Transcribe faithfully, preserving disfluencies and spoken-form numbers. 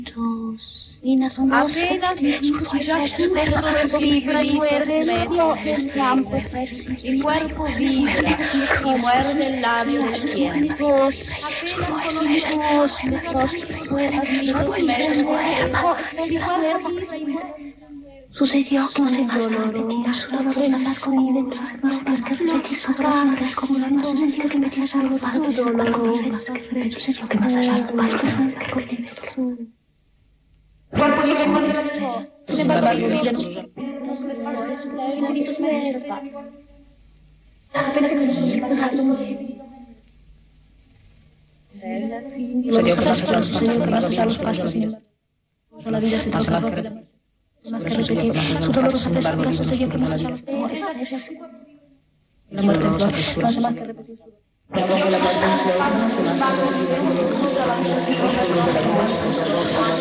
Apenas sus brazos fibras muerden los campos y cuerpo vive y muerde el labio del tiempo. Sucedió que no se más que repetir su dolor en las comidas, no se más que repetir su dolor, como la no sucedió que metías algo para tu dolor, sucedió que más allá de más que cuerpo vive morirse. Sin embargo, vida nos apenas que nos sucedió que más allá los pastos, sin embargo, la vida se toca más que repetir su dolorosa pesar, sucedió que más allá los pastos, la muerte es más más que repetir su dolor.